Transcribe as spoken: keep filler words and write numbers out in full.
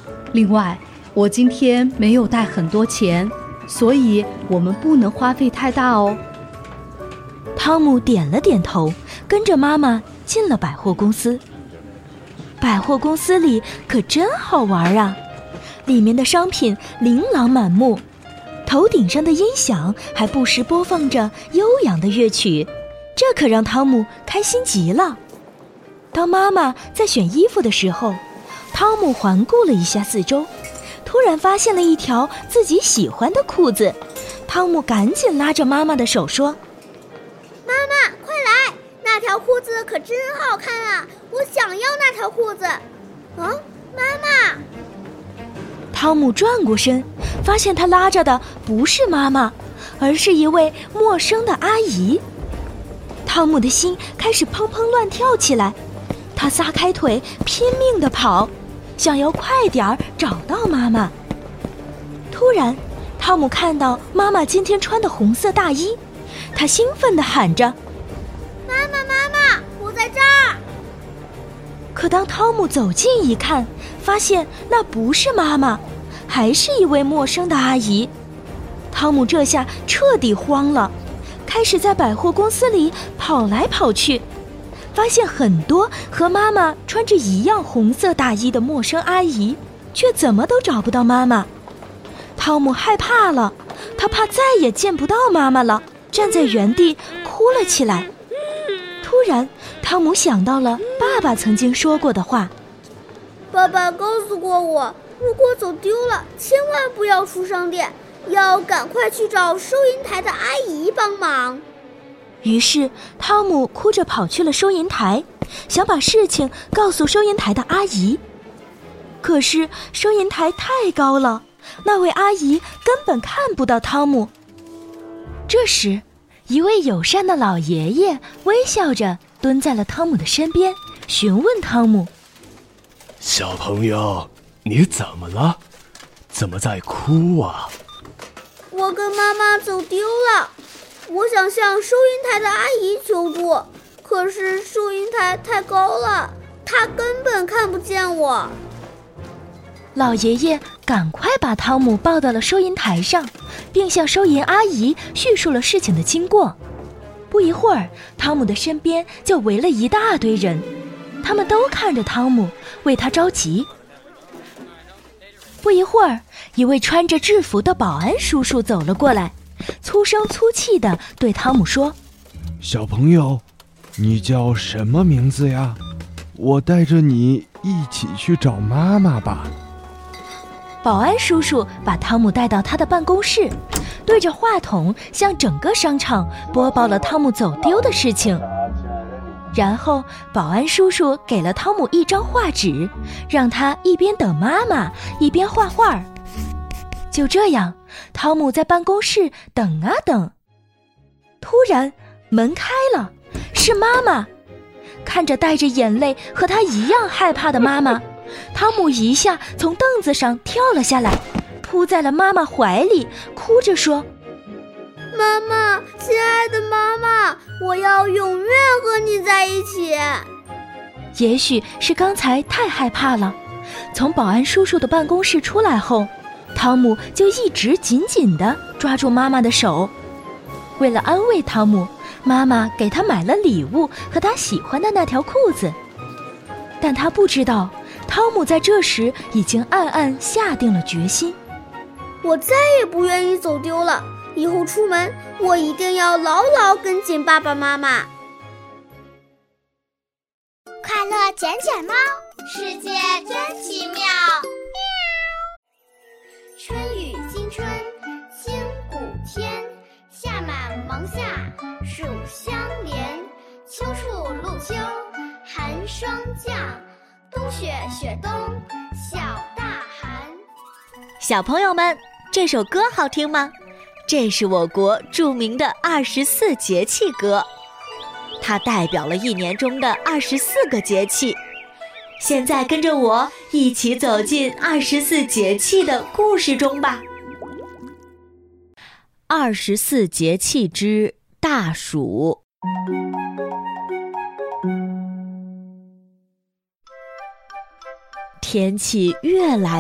另外，我今天没有带很多钱，所以我们不能花费太大哦。 汤姆点了点头，跟着妈妈进了百货公司。百货公司里可真好玩啊，里面的商品琳琅满目，头顶上的音响还不时播放着悠扬的乐曲，这可让汤姆开心极了。当妈妈在选衣服的时候，汤姆环顾了一下四周，突然发现了一条自己喜欢的裤子。汤姆赶紧拉着妈妈的手说： 妈妈，快来，那条裤子可真好看啊，我想要那条裤子。啊，妈妈！ 汤姆转过身，发现他拉着的不是妈妈，而是一位陌生的阿姨。汤姆的心开始砰砰乱跳起来，他撒开腿拼命地跑，想要快点儿找到妈妈。突然，汤姆看到妈妈今天穿的红色大衣，他兴奋地喊着： 妈妈妈妈，我在这儿！ 可当汤姆走近一看，发现那不是妈妈，还是一位陌生的阿姨。汤姆这下彻底慌了，开始在百货公司里跑来跑去，发现很多和妈妈穿着一样红色大衣的陌生阿姨，却怎么都找不到妈妈。汤姆害怕了，他怕再也见不到妈妈了，站在原地哭了起来。突然，汤姆想到了爸爸曾经说过的话： 爸爸告诉过我，如果走丢了，千万不要出商店，要赶快去找收银台的阿姨帮忙。 于是汤姆哭着跑去了收银台，想把事情告诉收银台的阿姨。可是收银台太高了，那位阿姨根本看不到汤姆。这时，一位友善的老爷爷微笑着蹲在了汤姆的身边，询问汤姆： 小朋友，你怎么了？怎么在哭啊？ 我跟妈妈走丢了，我想向收银台的阿姨求助，可是收银台太高了，她根本看不见我。 老爷爷赶快把汤姆抱到了收银台上，并向收银阿姨叙述了事情的经过。不一会儿，汤姆的身边就围了一大堆人，他们都看着汤姆，为他着急。不一会儿，一位穿着制服的保安叔叔走了过来，粗声粗气地对汤姆说： 小朋友，你叫什么名字呀？我带着你一起去找妈妈吧。 保安叔叔把汤姆带到他的办公室，对着话筒向整个商场播报了汤姆走丢的事情。然后保安叔叔给了汤姆一张画纸，让他一边等妈妈一边画画。就这样，汤姆在办公室等啊等。突然门开了，是妈妈。看着带着眼泪和他一样害怕的妈妈，汤姆一下从凳子上跳了下来，扑在了妈妈怀里，哭着说： 妈妈，亲爱的妈妈，我要永远和你在一起。 也许是刚才太害怕了，从保安叔叔的办公室出来后，汤姆就一直紧紧地抓住妈妈的手。为了安慰汤姆，妈妈给他买了礼物和他喜欢的那条裤子。但他不知道，汤姆在这时已经暗暗下定了决心： 我再也不愿意走丢了，以后出门我一定要牢牢跟紧爸爸妈妈。 快乐捡捡猫，世界真奇妙。春雨惊春清谷天，夏满芒夏暑相连，秋处露秋寒霜降，冬雪雪冬小大寒。 小朋友们，这首歌好听吗？这是我国著名的二十四节气歌，它代表了一年中的二十四个节气。现在跟着我一起走进二十四节气的故事中吧。二十四节气之大暑。天气越来